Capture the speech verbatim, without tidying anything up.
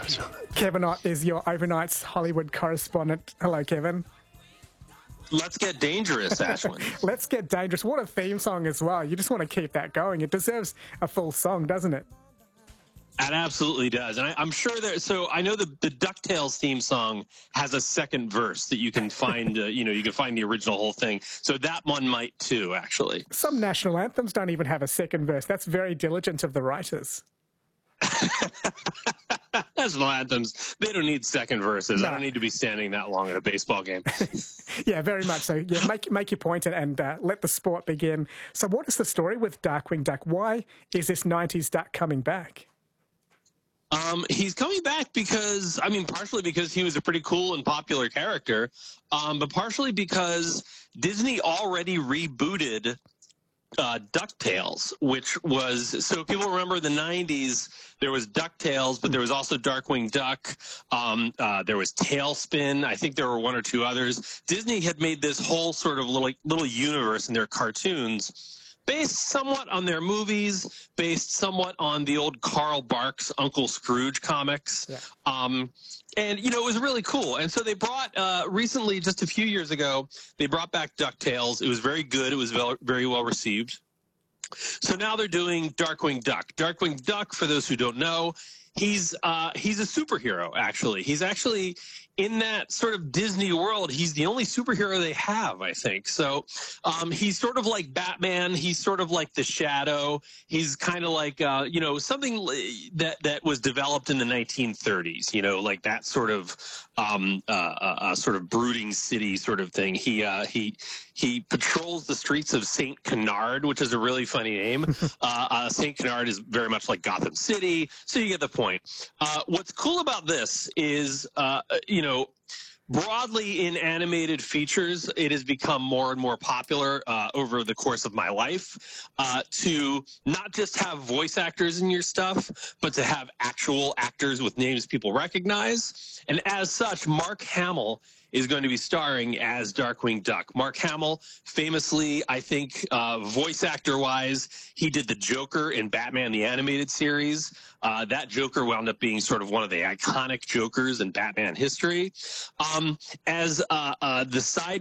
Kevin Ott is your overnight's Hollywood correspondent. Hello, Kevin. Let's get dangerous, Ashwin. Let's get dangerous. What a theme song as well. You just want to keep that going. It deserves a full song, doesn't it? It absolutely does. And I, I'm sure there, so I know the, the DuckTales theme song has a second verse that you can find, uh, you know, you can find the original whole thing. So that one might too, actually. Some national anthems don't even have a second verse. That's very diligent of the writers. National anthems, they don't need second verses. No. I don't need to be standing that long at a baseball game. Yeah, very much so. Yeah, make make your point and uh, let the sport begin. So what is the story with Darkwing Duck? Why is this nineties Duck coming back? Um, he's coming back because, I mean, partially because he was a pretty cool and popular character, um, but partially because Disney already rebooted uh, DuckTales, which was, so people remember the nineties, there was DuckTales, but there was also Darkwing Duck. Um, uh, there was Tailspin. I think there were one or two others. Disney had made this whole sort of little, little universe in their cartoons based somewhat on their movies, based somewhat on the old Carl Barks Uncle Scrooge comics. Yeah. Um, and, you know, it was really cool. And so they brought, uh, recently, just a few years ago, they brought back DuckTales. It was very good. It was very well received. So now they're doing Darkwing Duck. Darkwing Duck, for those who don't know, he's uh, he's a superhero, actually. He's actually, in that sort of Disney world, he's the only superhero they have, I think. So um, he's sort of like Batman. He's sort of like the Shadow. He's kind of like, uh, you know, something that, that was developed in the nineteen thirties, you know, like that sort of um, uh, uh, sort of brooding city sort of thing. He, uh, he, he patrols the streets of Saint Canard, which is a really funny name. uh, uh, Saint Canard is very much like Gotham City, so you get the point. Uh, what's cool about this is, uh, you know, broadly in animated features, it has become more and more popular uh, over the course of my life uh, to not just have voice actors in your stuff, but to have actual actors with names people recognize. And as such, Mark Hamill is going to be starring as Darkwing Duck. Mark Hamill, famously, I think, uh, voice actor-wise, he did the Joker in Batman the Animated Series. Uh, that Joker wound up being sort of one of the iconic Jokers in Batman history. Um, as uh, uh, the side